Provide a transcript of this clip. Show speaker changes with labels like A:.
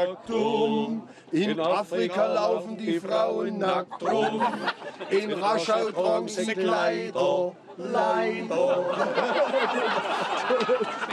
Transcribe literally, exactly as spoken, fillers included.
A: nackt rum. In Afrika laufen die Frauen nackt rum. In Raschau tragen sie Kleider, leider.